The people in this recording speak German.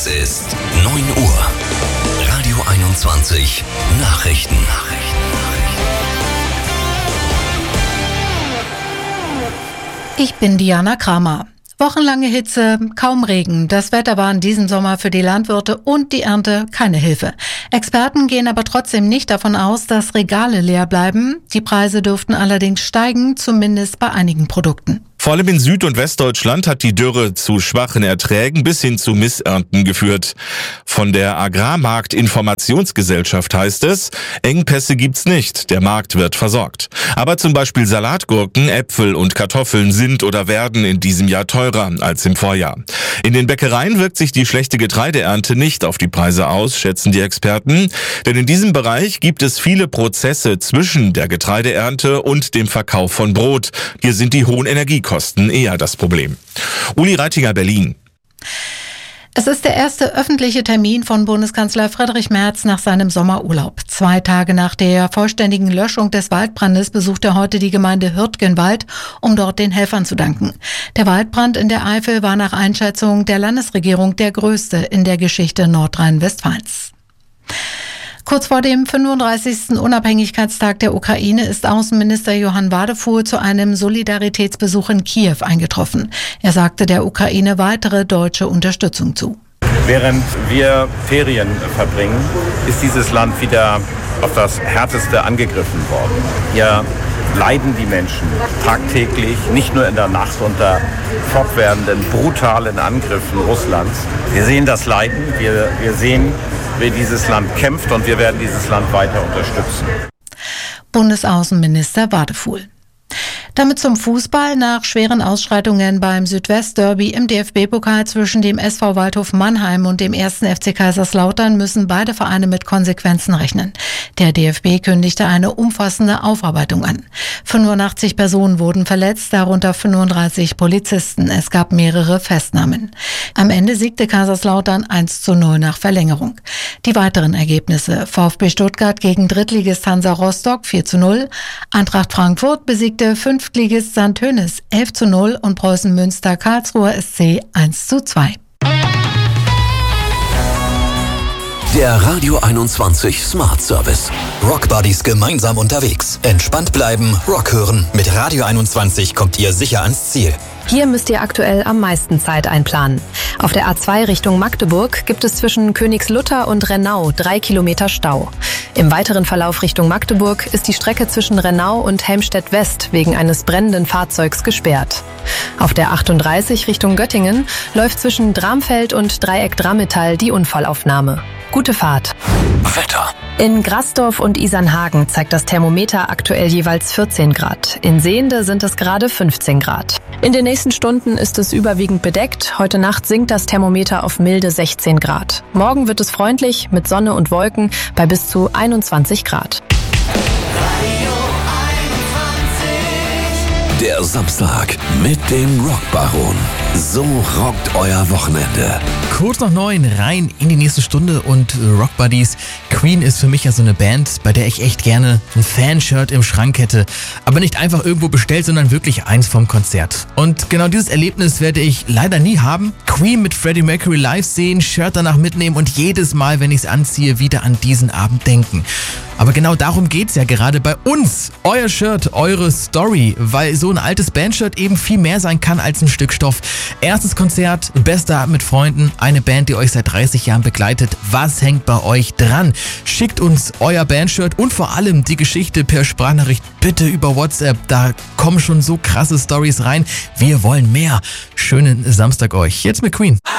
Es ist 9 Uhr. Radio 21 Nachrichten. Ich bin Diana Kramer. Wochenlange Hitze, kaum Regen. Das Wetter war in diesem Sommer für die Landwirte und die Ernte keine Hilfe. Experten gehen aber trotzdem nicht davon aus, dass Regale leer bleiben. Die Preise dürften allerdings steigen, zumindest bei einigen Produkten. Vor allem in Süd- und Westdeutschland hat die Dürre zu schwachen Erträgen bis hin zu Missernten geführt. Von der Agrarmarkt-Informationsgesellschaft heißt es, Engpässe gibt's nicht, der Markt wird versorgt. Aber zum Beispiel Salatgurken, Äpfel und Kartoffeln sind oder werden in diesem Jahr teurer als im Vorjahr. In den Bäckereien wirkt sich die schlechte Getreideernte nicht auf die Preise aus, schätzen die Experten. Denn in diesem Bereich gibt es viele Prozesse zwischen der Getreideernte und dem Verkauf von Brot. Hier sind die hohen Energiekosten eher das Problem. Uli Reitinger, Berlin. Es ist der erste öffentliche Termin von Bundeskanzler Friedrich Merz nach seinem Sommerurlaub. 2 Tage nach der vollständigen Löschung des Waldbrandes besucht er heute die Gemeinde Hürtgenwald, um dort den Helfern zu danken. Der Waldbrand in der Eifel war nach Einschätzung der Landesregierung der größte in der Geschichte Nordrhein-Westfalens. Kurz vor dem 35. Unabhängigkeitstag der Ukraine ist Außenminister Johann Wadefuhl zu einem Solidaritätsbesuch in Kiew eingetroffen. Er sagte der Ukraine weitere deutsche Unterstützung zu. Während wir Ferien verbringen, ist dieses Land wieder auf das Härteste angegriffen worden. Hier leiden die Menschen tagtäglich, nicht nur in der Nacht unter fortwährenden, brutalen Angriffen Russlands. Wir sehen das Leiden, wir sehen, wie dieses Land kämpft und wir werden dieses Land weiter unterstützen. Bundesaußenminister Wadefuhl. Damit zum Fußball. Nach schweren Ausschreitungen beim Südwest-Derby im DFB-Pokal zwischen dem SV Waldhof Mannheim und dem 1. FC Kaiserslautern müssen beide Vereine mit Konsequenzen rechnen. Der DFB kündigte eine umfassende Aufarbeitung an. 85 Personen wurden verletzt, darunter 35 Polizisten. Es gab mehrere Festnahmen. Am Ende siegte Kaiserslautern 1:0 nach Verlängerung. Die weiteren Ergebnisse: VfB Stuttgart gegen Drittligist Hansa Rostock 4:0, Eintracht Frankfurt besiegte Fünftligist St. Hönes 11:0 und Preußen Münster Karlsruher SC 1:2. Der Radio 21 Smart Service. Rock Buddies gemeinsam unterwegs. Entspannt bleiben, Rock hören. Mit Radio 21 kommt ihr sicher ans Ziel. Hier müsst ihr aktuell am meisten Zeit einplanen. Auf der A2 Richtung Magdeburg gibt es zwischen Königslutter und Rennau 3 Kilometer Stau. Im weiteren Verlauf Richtung Magdeburg ist die Strecke zwischen Rennau und Helmstedt West wegen eines brennenden Fahrzeugs gesperrt. Auf der 38 Richtung Göttingen läuft zwischen Dramfeld und Dreieck Drammetall die Unfallaufnahme. Gute Fahrt. Wetter. In Grasdorf und Isernhagen zeigt das Thermometer aktuell jeweils 14 Grad. In Sehnde sind es gerade 15 Grad. In den nächsten Stunden ist es überwiegend bedeckt. Heute Nacht sinkt das Thermometer auf milde 16 Grad. Morgen wird es freundlich mit Sonne und Wolken bei bis zu 21 Grad. Der Samstag mit dem Rockbaron. So rockt euer Wochenende. Kurz nach 9 rein in die nächste Stunde und Rock Buddies. Queen ist für mich ja so eine Band, bei der ich echt gerne ein Fanshirt im Schrank hätte. Aber nicht einfach irgendwo bestellt, sondern wirklich eins vom Konzert. Und genau dieses Erlebnis werde ich leider nie haben. Queen mit Freddie Mercury live sehen, Shirt danach mitnehmen und jedes Mal, wenn ich es anziehe, wieder an diesen Abend denken. Aber genau darum geht's ja gerade bei uns. Euer Shirt, eure Story, weil so ein altes Bandshirt eben viel mehr sein kann als ein Stück Stoff. Erstes Konzert, bester Abend mit Freunden, eine Band, die euch seit 30 Jahren begleitet. Was hängt bei euch dran? Schickt uns euer Bandshirt und vor allem die Geschichte per Sprachnachricht bitte über WhatsApp. Da kommen schon so krasse Stories rein. Wir wollen mehr. Schönen Samstag euch. Jetzt mit Queen.